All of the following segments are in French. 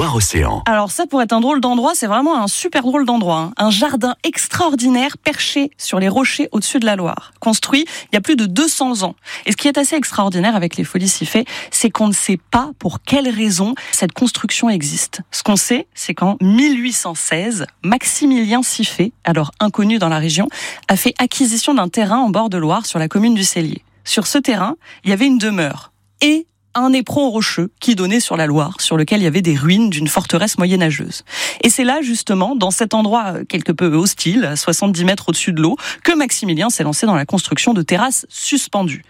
Loire-Océan. Alors ça, pour être un drôle d'endroit, c'est vraiment un super drôle d'endroit. Un jardin extraordinaire perché sur les rochers au-dessus de la Loire. Construit il y a plus de 200 ans. Et ce qui est assez extraordinaire avec les Folies Siffé, c'est qu'on ne sait pas pour quelle raison cette construction existe. Ce qu'on sait, c'est qu'en 1816, Maximilien Siffé, alors inconnu dans la région, a fait acquisition d'un terrain en bord de Loire sur la commune du Cellier. Sur ce terrain, il y avait une demeure et un éperon rocheux qui donnait sur la Loire, sur lequel il y avait des ruines d'une forteresse moyenâgeuse. Et c'est là, justement, dans cet endroit quelque peu hostile, à 70 mètres au-dessus de l'eau, que Maximilien s'est lancé dans la construction de terrasses suspendues.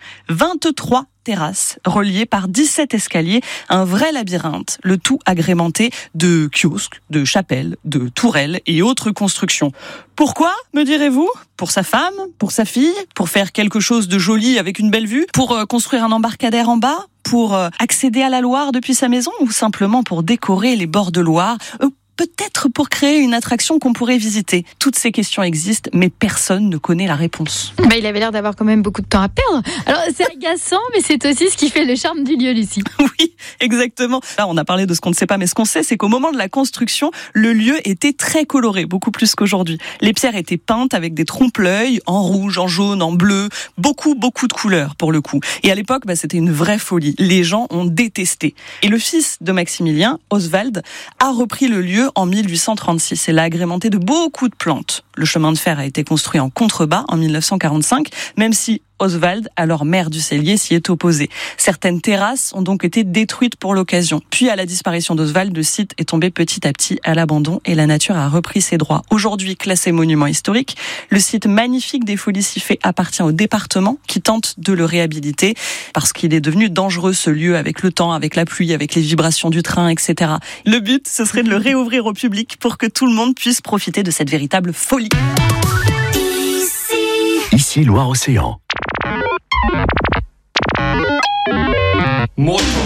23 terrasses reliées par 17 escaliers, un vrai labyrinthe, le tout agrémenté de kiosques, de chapelles, de tourelles et autres constructions. Pourquoi, me direz-vous ? Pour sa femme, pour sa fille, pour faire quelque chose de joli avec une belle vue, pour construire un embarcadère en bas, pour accéder à la Loire depuis sa maison ou simplement pour décorer les bords de Loire, peut-être pour créer une attraction qu'on pourrait visiter. Toutes ces questions existent, mais personne ne connaît la réponse. Il avait l'air d'avoir quand même beaucoup de temps à perdre. Alors c'est agaçant, mais c'est aussi ce qui fait le charme du lieu, Lucie. Oui, exactement. Là, on a parlé de ce qu'on ne sait pas, mais ce qu'on sait, c'est qu'au moment de la construction, le lieu était très coloré, beaucoup plus qu'aujourd'hui. Les pierres étaient peintes avec des trompe-l'œil, en rouge, en jaune, en bleu, beaucoup de couleurs pour le coup. Et à l'époque, c'était une vraie folie. Les gens ont détesté. Et le fils de Maximilien, Oswald, a repris le lieu en 1836 et l'a agrémenté de beaucoup de plantes. Le chemin de fer a été construit en contrebas en 1945, même si Oswald, alors maire du Cellier, s'y est opposé. Certaines terrasses ont donc été détruites pour l'occasion. Puis à la disparition d'Oswald, le site est tombé petit à petit à l'abandon et la nature a repris ses droits. Aujourd'hui classé monument historique, le site magnifique des Folies Siffé appartient au département qui tente de le réhabiliter parce qu'il est devenu dangereux ce lieu avec le temps, avec la pluie, avec les vibrations du train, etc. Le but, ce serait de le réouvrir au public pour que tout le monde puisse profiter de cette véritable folie. Ici Loire-Océan. Moto